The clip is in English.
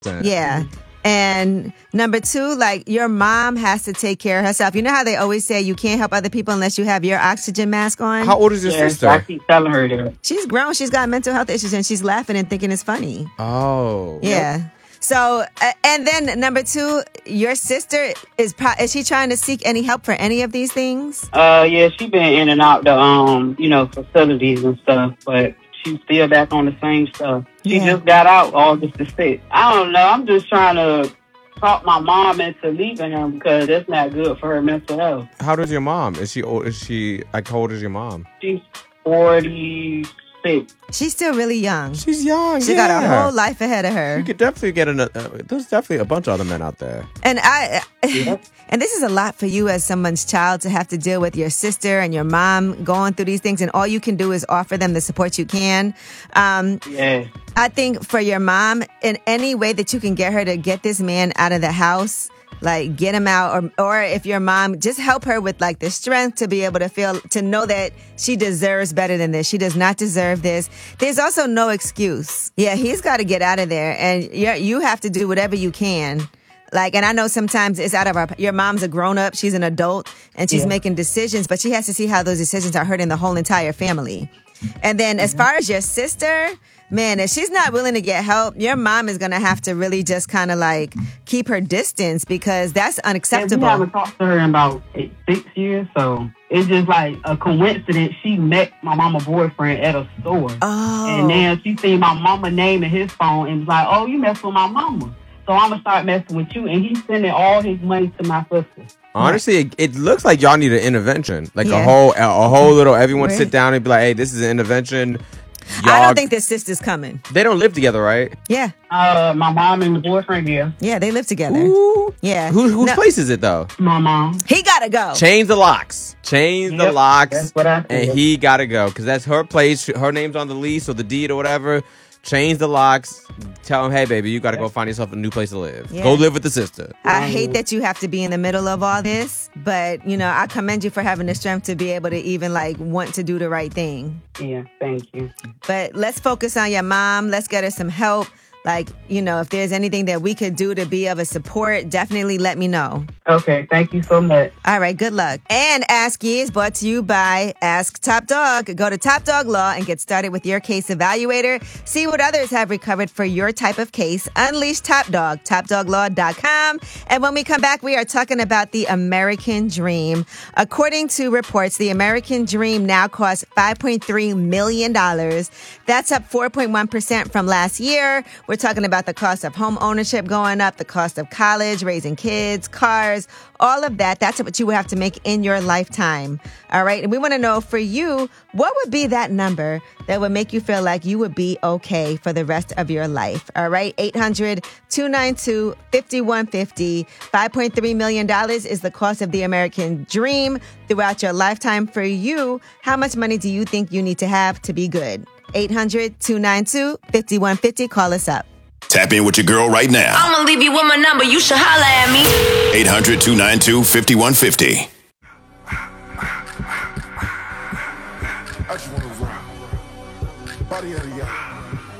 Yeah. And number two, like your mom has to take care of herself. You know how they always say you can't help other people unless you have your oxygen mask on? How old is your sister? I keep telling her that. She's grown. She's got mental health issues and she's laughing and thinking it's funny. Oh. Yeah. Yep. So, and then number two, your sister, is she trying to seek any help for any of these things? Yeah, she been in and out the, facilities and stuff, but she's still back on the same stuff. She just got out August the 6th. I don't know. I'm just trying to talk my mom into leaving him because that's not good for her mental health. How old is your mom? Is she old? How old is your mom? She's 46. She's still really young. She's young. She got a whole life ahead of her. You could definitely get there's definitely a bunch of other men out there. And and this is a lot for you as someone's child to have to deal with your sister and your mom going through these things, and all you can do is offer them the support you can. I think for your mom, in any way that you can get her to get this man out of the house, like get him out, or if your mom, just help her with like the strength to be able to know that she deserves better than this. She does not deserve this. There's also no excuse. Yeah, he's got to get out of there, and you have to do whatever you can. Like, and I know sometimes it's out of your mom's a grown up, she's an adult, and she's making decisions, but she has to see how those decisions are hurting the whole entire family. And then as far as your sister, man, if she's not willing to get help, your mom is going to have to really just kind of like keep her distance because that's unacceptable. We haven't talked to her in about 6 years, so it's just like a coincidence. She met my mama's boyfriend at a store. Oh. And then she seen my mama's name in his phone and was like, oh, you messed with my mama. So I'm going to start messing with you. And he's sending all his money to my sister. Honestly, it looks like y'all need an intervention. Like a whole little, everyone sit down and be like, hey, this is an intervention. I don't think their sister's coming. They don't live together, right? Yeah. My mom and the boyfriend, yeah. Yeah, they live together. Ooh. Yeah. Whose place is it, though? My mom. He got to go. Change the locks. The locks. That's what I think. And he got to go because that's her place. Her name's on the lease or the deed or whatever. Change the locks. Tell him, hey, baby, you got to go find yourself a new place to live. Yeah. Go live with the sister. I hate that you have to be in the middle of all this, but, I commend you for having the strength to be able to even, want to do the right thing. Yeah, thank you. But let's focus on your mom. Let's get her some help. If there's anything that we could do to be of a support, definitely let me know. Okay, thank you so much. All right, good luck. And Ask Ye is brought to you by Ask Top Dog. Go to Top Dog Law and get started with your case evaluator. See what others have recovered for your type of case. Unleash Top Dog, topdoglaw.com. And when we come back, we are talking about the American Dream. According to reports, the American Dream now costs $5.3 million. That's up 4.1% from last year. We're talking about the cost of home ownership going up, the cost of college, raising kids, cars, all of that. That's what you would have to make in your lifetime. All right. And we want to know for you, what would be that number that would make you feel like you would be okay for the rest of your life? All right. 800-292-5150. $5.3 million is the cost of the American Dream throughout your lifetime. For you, how much money do you think you need to have to be good? 800-292-5150. Call us up. Tap in with your girl right now. I'm gonna leave you with my number. You should holla at me. 800-292-5150.